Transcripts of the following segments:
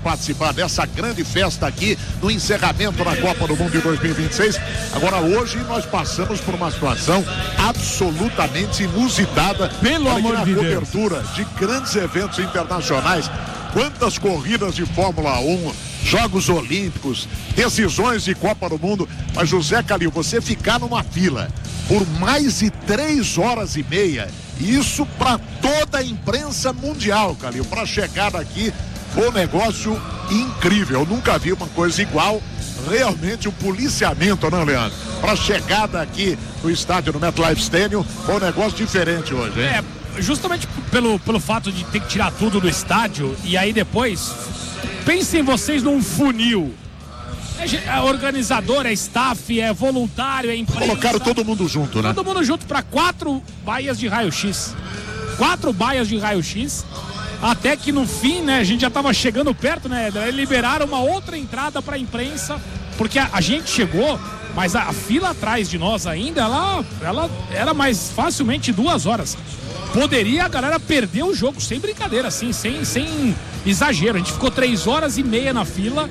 participar dessa grande festa aqui no encerramento da Copa do Mundo de 2026. Agora, hoje nós passamos por uma situação absolutamente inusitada. Pelo amor de Deus. Na cobertura de grandes eventos internacionais. Quantas corridas de Fórmula 1, Jogos Olímpicos, decisões de Copa do Mundo. Mas, José Calil, você ficar numa fila por mais de 3 horas e meia, isso para toda a imprensa mundial, Calil, para chegar aqui, foi um negócio incrível. Eu nunca vi uma coisa igual. Realmente o policiamento, não, Leandro? Para chegada aqui no estádio, no MetLife Stadium, foi um negócio diferente hoje, hein? Justamente pelo fato de ter que tirar tudo do estádio e aí depois, pensem vocês num funil. É organizador, é staff, é voluntário, é imprensa. Colocaram todo mundo junto, né? Todo mundo junto para 4 baias de raio-x. 4 baias de raio-x. Até que no fim, né, a gente já estava chegando perto, né? Liberaram uma outra entrada para a imprensa, porque a gente chegou, mas a fila atrás de nós ainda, ela era mais facilmente 2 horas. Poderia a galera perder o jogo, sem brincadeira, assim, sem exagero. A gente ficou 3 horas e meia na fila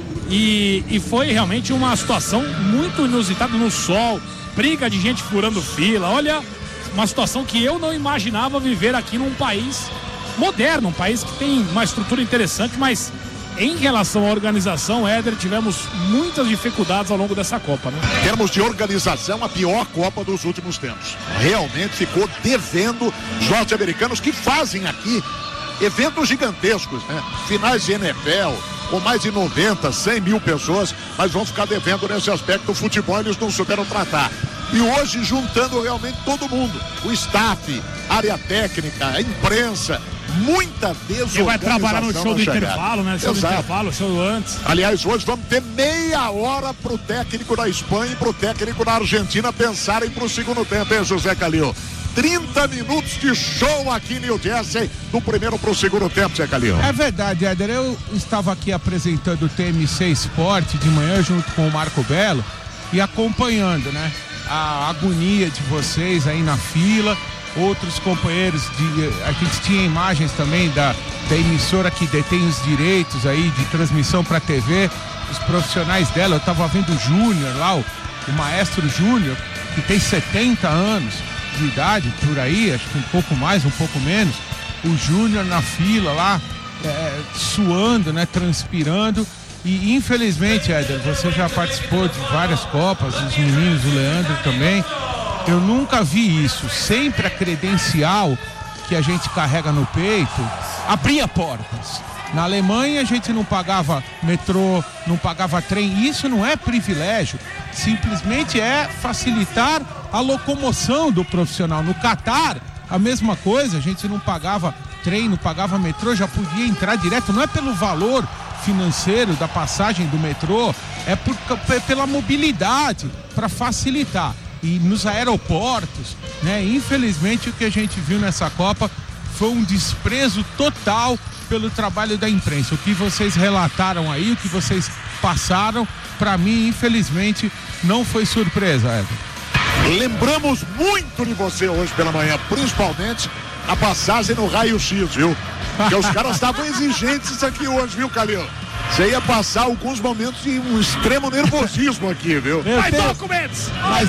e foi realmente uma situação muito inusitada no sol, briga de gente furando fila. Olha, uma situação que eu não imaginava viver aqui num país moderno, um país que tem uma estrutura interessante, mas em relação à organização, Éder, tivemos muitas dificuldades ao longo dessa Copa, né? Em termos de organização, a pior Copa dos últimos tempos. Realmente ficou devendo os norte-americanos que fazem aqui eventos gigantescos, né? Finais de NFL, com mais de 90, 100 mil pessoas, mas vão ficar devendo nesse aspecto. O futebol eles não souberam tratar. E hoje juntando realmente todo mundo, o staff, área técnica, a imprensa, muita desorganização. E vai trabalhar no show do intervalo, né? Show Exato. do intervalo, show antes. Aliás, hoje vamos ter meia hora pro técnico da Espanha e pro técnico da Argentina pensarem pro segundo tempo, hein, José Calil? 30 minutos de show aqui em New Jersey, do primeiro pro segundo tempo, Zé Calil. É verdade, Éder. Eu estava aqui apresentando o TMC Esporte de manhã junto com o Marco Belo e acompanhando, né, a agonia de vocês aí na fila. Outros companheiros, a gente tinha imagens também da emissora que detém os direitos aí de transmissão para TV, os profissionais dela. Eu estava vendo o Júnior lá, o Maestro Júnior, que tem 70 anos de idade, por aí, acho que um pouco mais, um pouco menos. O Júnior na fila lá, suando, né, transpirando. E infelizmente, Éder, você já participou de várias Copas, os meninos, o Leandro também. Eu nunca vi isso. Sempre a credencial que a gente carrega no peito abria portas. Na Alemanha a gente não pagava metrô, não pagava trem. Isso não é privilégio. Simplesmente é facilitar a locomoção do profissional. No Catar, a mesma coisa. A gente não pagava trem, não pagava metrô, já podia entrar direto. Não é pelo valor financeiro da passagem do metrô, é pela mobilidade, para facilitar. E nos aeroportos, né? Infelizmente o que a gente viu nessa Copa foi um desprezo total pelo trabalho da imprensa. O que vocês relataram aí, o que vocês passaram, para mim, infelizmente, não foi surpresa, Éder. Lembramos muito de você hoje pela manhã, principalmente a passagem no raio-x, viu? Porque os caras estavam exigentes aqui hoje, viu, Calil? Você ia passar alguns momentos de um extremo nervosismo aqui, viu? Documentos! Mas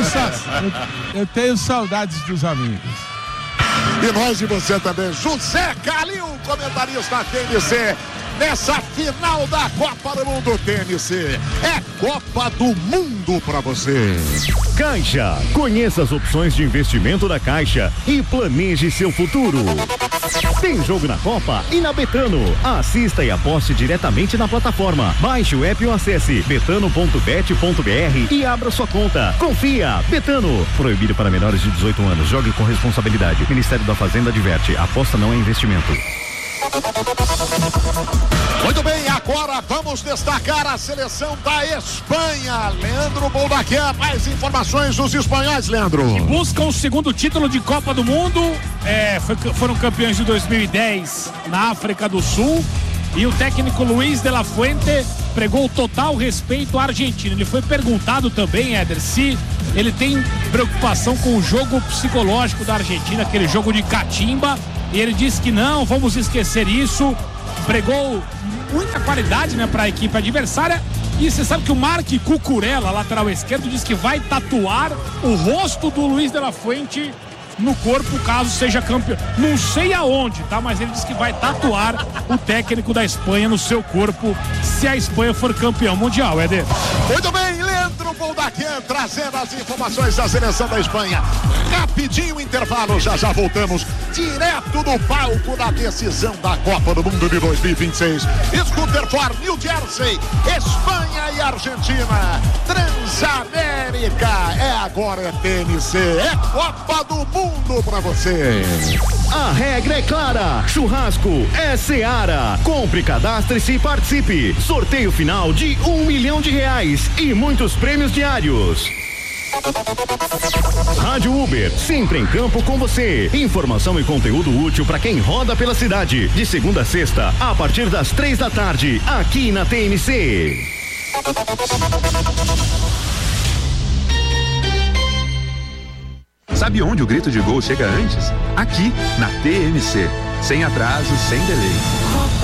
eu tenho saudades dos amigos. E nós e você também. José Calil, comentarista TNC, nessa final da Copa do Mundo TNC. É Copa do Mundo pra você. Caixa. Conheça as opções de investimento da Caixa e planeje seu futuro. Tem jogo na Copa e na Betano. Assista e aposte diretamente na plataforma. Baixe o app ou acesse betano.bet.br e abra sua conta. Confia. Betano. Proibido para menores de 18 anos. Jogue com responsabilidade. Ministério da Fazenda adverte. Aposta não é investimento. Muito bem, agora vamos destacar a seleção da Espanha. Leandro Boldaquia, mais informações dos espanhóis, Leandro. Que buscam o segundo título de Copa do Mundo. Foram campeões de 2010 na África do Sul. E o técnico Luiz de la Fuente pregou total respeito à Argentina. Ele foi perguntado também, Éder, se ele tem preocupação com o jogo psicológico da Argentina, aquele jogo de catimba. E ele disse que não, vamos esquecer isso. Pregou muita qualidade, né, para a equipe adversária. E você sabe que o Mark Cucurella, lateral esquerdo, diz que vai tatuar o rosto do Luiz de la Fuente no corpo, caso seja campeão. Não sei aonde, tá? Mas ele disse que vai tatuar o técnico da Espanha no seu corpo se a Espanha for campeão mundial, Éder. Muito bem, Leandro Boldaquian trazendo as informações da seleção da Espanha. Rapidinho intervalo, já voltamos direto do palco da decisão da Copa do Mundo de 2026. Scooter for New Jersey, Espanha e Argentina. Transamérica, agora é TNC, é Copa do Mundo pra você. A regra é clara, churrasco é Seara. Compre, cadastre-se e participe. Sorteio final de R$1 milhão e muitos prêmios diários. Rádio Uber, sempre em campo com você. Informação e conteúdo útil para quem roda pela cidade. De segunda a sexta, a partir das 3 da tarde, aqui na TNC. Sabe onde o grito de gol chega antes? Aqui, na TNC. Sem atraso, sem delay.